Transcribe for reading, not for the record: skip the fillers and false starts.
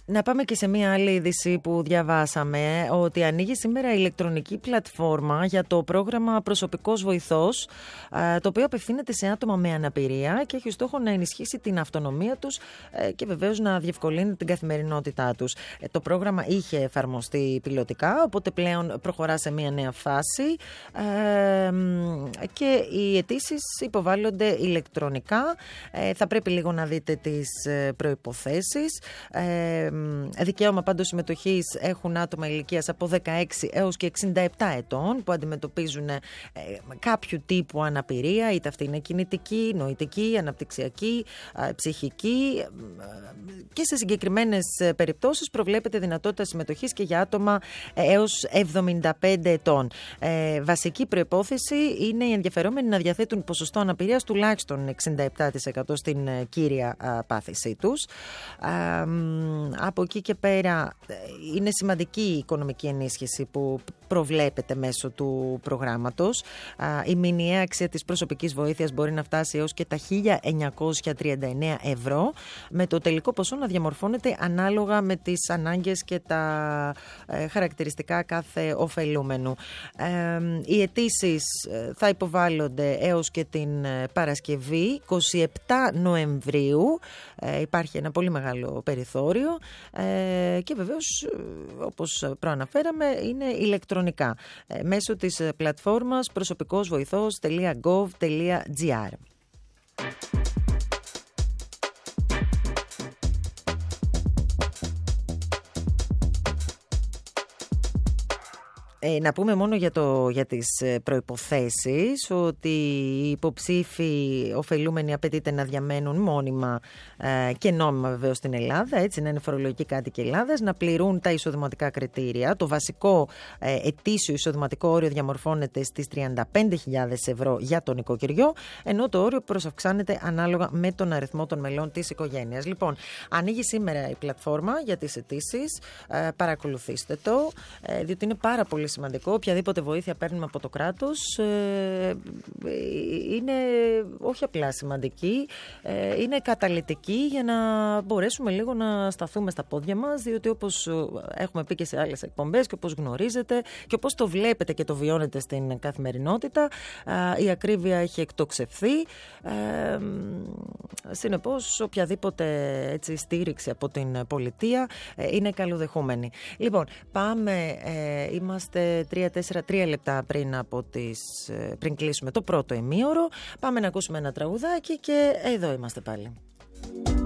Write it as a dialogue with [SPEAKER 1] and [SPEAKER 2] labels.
[SPEAKER 1] Να πάμε και σε μία άλλη είδηση που διαβάσαμε, ότι ανοίγει σήμερα ηλεκτρονική πλατφόρμα για το πρόγραμμα Προσωπικός Βοηθός, το οποίο απευθύνεται σε άτομα με αναπηρία και έχει στόχο να ενισχύσει την αυτονομία τους και βεβαίως να διευκολύνει την καθημερινότητά τους. Το πρόγραμμα είχε εφαρμοστεί πιλωτικά, οπότε πλέον προχωρά σε μία νέα φάση και οι αιτήσεις υποβάλλονται ηλεκτρονικά. Θα πρέπει λίγο να δείτε τις προϋποθέσεις. Δικαίωμα πάντως συμμετοχής έχουν άτομα ηλικίας από 16 έως και 67 ετών που αντιμετωπίζουν κάποιου τύπου αναπηρία, είτε αυτή είναι κινητική, νοητική, αναπτυξιακή, ψυχική, και σε συγκεκριμένες περιπτώσεις προβλέπεται δυνατότητα συμμετοχής και για άτομα έως 75 ετών. Βασική προϋπόθεση είναι οι ενδιαφερόμενοι να διαθέτουν ποσοστό αναπηρίας τουλάχιστον 67% στην κύρια πάθησή τους. Από εκεί και πέρα είναι σημαντική η οικονομική ενίσχυση που προβλέπεται μέσω του προγράμματος. Η μηνιαία αξία της προσωπικής βοήθειας μπορεί να φτάσει έως και τα 1.939 ευρώ, με το τελικό ποσό να διαμορφώνεται ανάλογα με τις ανάγκες και τα χαρακτηριστικά κάθε ωφελούμενου. Οι αιτήσεις θα υποβάλλονται έως και την Παρασκευή 27 Νοεμβρίου. Υπάρχει ένα πολύ μεγάλο περιθώριο και βεβαίως, όπως προαναφέραμε, είναι ηλεκτρονικά μέσω της πλατφόρμας προσωπικosvoithos.gov.gr. Να πούμε μόνο για τις προϋποθέσεις ότι οι υποψήφοι ωφελούμενοι απαιτείται να διαμένουν μόνιμα και νόμιμα βεβαίως στην Ελλάδα, έτσι να είναι φορολογικοί κάτοικοι Ελλάδας, να πληρούν τα εισοδηματικά κριτήρια. Το βασικό ετήσιο εισοδηματικό όριο διαμορφώνεται στις 35.000 ευρώ για τον οικοκυριό, ενώ το όριο προσαυξάνεται ανάλογα με τον αριθμό των μελών της οικογένειας. Λοιπόν, ανοίγει σήμερα η πλατφόρμα για τις αιτήσεις, παρακολουθήστε το, διότι είναι πάρα πολύ σημαντικό. Οποιαδήποτε βοήθεια παίρνουμε από το κράτος είναι όχι απλά σημαντική, είναι καταλυτική για να μπορέσουμε λίγο να σταθούμε στα πόδια μας, διότι όπως έχουμε πει και σε άλλες εκπομπές και όπως γνωρίζετε και όπως το βλέπετε και το βιώνετε στην καθημερινότητα, η ακρίβεια έχει εκτοξευθεί. Συνεπώς οποιαδήποτε έτσι, στήριξη από την πολιτεία είναι καλοδεχούμενη. Λοιπόν, πάμε, είμαστε 3 λεπτά πριν κλείσουμε το πρώτο ημίωρο. Πάμε να ακούσουμε ένα τραγουδάκι και εδώ είμαστε πάλι.